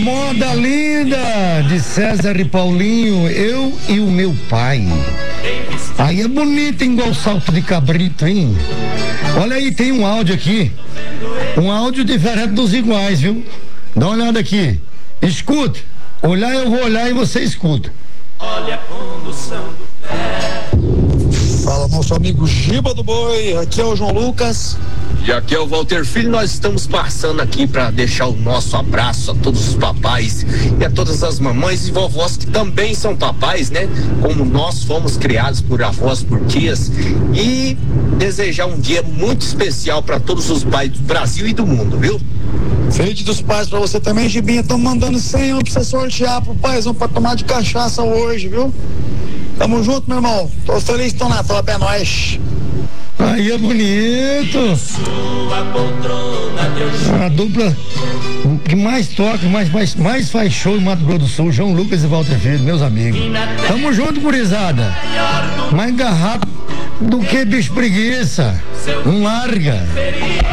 moda linda de César e Paulinho, eu e o meu pai. Aí é bonito, hein, igual salto de cabrito, hein? Olha aí, tem um áudio aqui. Um áudio diferente dos iguais, viu? Dá uma olhada aqui. Escuta. Olhar, eu vou olhar e você escuta. Olha a condução do pé. Fala, nosso amigo Giba do Boi. Aqui é o João Lucas. E aqui é o Walter Filho. Nós estamos passando aqui para deixar o nosso abraço a todos os papais e a todas as mamães e vovós que também são papais, né? Como nós fomos criados por avós, por tias, e desejar um dia muito especial para todos os pais do Brasil e do mundo, viu? Feliz Dia dos Pais pra você também, Gibinha. Estamos mandando 100 pra você sortear pro paizão pra tomar de cachaça hoje, viu? Tamo junto, meu irmão. Tô feliz que tô na tropa, é nóis. Aí é bonito. Sua poltrona, teu A dupla que mais toca, mais faz show em Mato Grosso do Sul, João Lucas e Walter Filho, meus amigos. Tamo junto, gurizada. Mais garrafa do que bicho preguiça. Não larga.